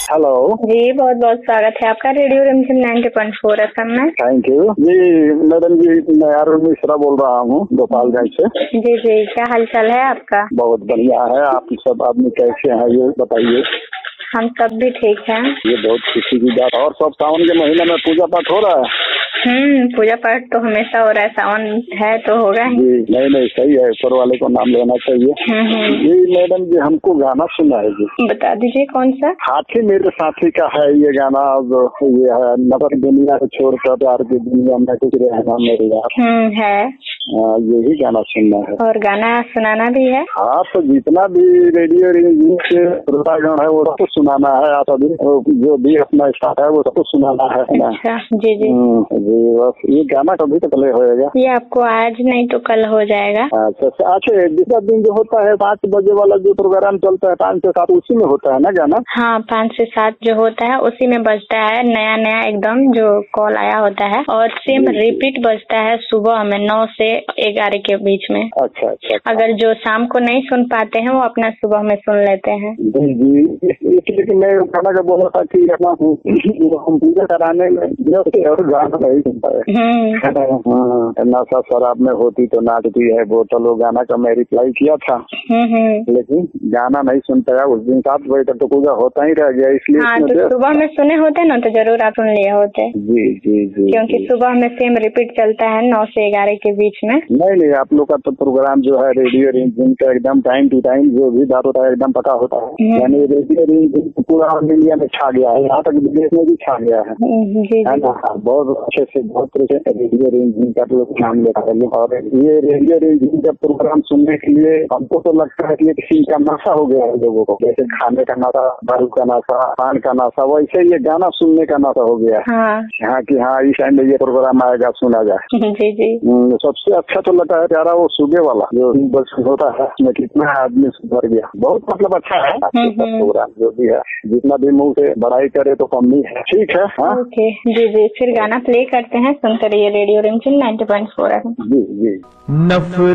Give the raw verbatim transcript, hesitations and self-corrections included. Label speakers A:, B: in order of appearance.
A: Hello
B: जी, बहुत बहुत स्वागत है आपका रेडियो रिमझिम नाइन्टी पॉइंट फोर एफएम में।
A: Thank you ji. मैडम जी, मैं अरुण मिश्रा बोल रहा हूँ गोपालगंज से।
B: जी जी, क्या हालचाल है आपका?
A: बहुत बढ़िया है। आप सब आदमी कैसे हैं ये बताइए।
B: हम सब भी ठीक हैं।
A: ये बहुत खुशी की बात। और सब सावन के महीने में पूजा पाठ हो रहा है?
B: हम्म पूजा पाठ तो हमेशा हो रहा है, सावन है तो होगा ही।
A: जी नहीं नहीं सही है, ऊपर वाले को नाम लेना चाहिए।
B: हम्म
A: जी मैडम जी, हमको गाना सुना है जी।
B: बता दीजिए कौन सा?
A: हाथी मेरे साथी का है ये गाना। जो ये है, नगर दुनिया को छोड़कर प्यार की दुनिया में कुछ रहना मेरे यार।
B: हम्म है।
A: हाँ, यही गाना सुनना है।
B: और गाना सुनाना भी है?
A: हाँ, तो जितना भी रेडियो रेडियो के श्रोतागण है वो सबको सुनाना है। आप अभी जो भी अपना स्टाफ है वो सबको सुनाना है ना।
B: अच्छा जी जी
A: जी, बस ये गाना कभी तो प्ले होएगा।
B: ये आपको आज नहीं तो कल हो जाएगा।
A: अच्छा अच्छा अच्छा। दूसरा दिन जो होता है पाँच बजे वाला जो प्रोग्राम चलता है पाँच से सात, उसी में होता है ना गाना?
B: हाँ, पाँच से सात जो होता है उसी में बजता है, नया नया एकदम जो कॉल आया होता है। और सेम रिपीट बजता है सुबह में नौ से ग्यारह के बीच में।
A: अच्छा अच्छा।
B: अगर जो शाम को नहीं सुन पाते हैं वो अपना सुबह में सुन लेते हैं।
A: जी जी, इसलिए मैं गाना का बोला था कि अपना हम पूजा कराने में और गाना नहीं सुन पाए। नशा शराब में होती तो नाचती है बोतल, गाना का मैं रिप्लाई किया था, लेकिन गाना नहीं सुन पाया। उस दिन सात बजे तक तो पूजा होता ही रह गया, इसलिए
B: हाँ, तो सुबह में सुने होते ना तो जरूर आप सुन लिए होते।
A: जी जी जी,
B: क्योंकि सुबह में सेम रिपीट चलता है नौ से ग्यारह के बीच में।
A: नहीं नहीं, आप लोग का तो प्रोग्राम जो है रेडियो रिमझिम का एकदम टाइम टू टाइम जो भी बात होता है एकदम पता होता है। यानी रेडियो रिमझिम पूरा इंडिया में छा गया है, यहाँ तक विदेश में भी छा गया है, है ना। बहुत अच्छे से बहुत तरह से रेडियो रिमझिम का लोग नाम लेता है। और ये रेडियो रिमझिम का प्रोग्राम सुनने के लिए हमको तो लगता है कि किसी का नशा हो गया है लोगों को। जैसे खाने का नशा, दारू का नशा, पान का नशा, वैसे ये गाना सुनने का नशा हो गया है। हाँ कि हाँ इस टाइम में ये प्रोग्राम आएगा, सुना जाए।
B: जी जी,
A: सबसे अच्छा तो लगता है प्यारा वो सुबह वाला जो बस होता है, उसमें कितना आदमी सुधर गया। बहुत मतलब अच्छा है प्रोग्राम जो भी है। जितना भी मुंह से बड़ाई करे तो कम नहीं है। ठीक है। हाँ
B: ओके जी जी, फिर गाना प्ले करते हैं, सुनते रहिए रेडियो रिमझिम नाइन्टी पॉइंट फोर।
A: जी जी।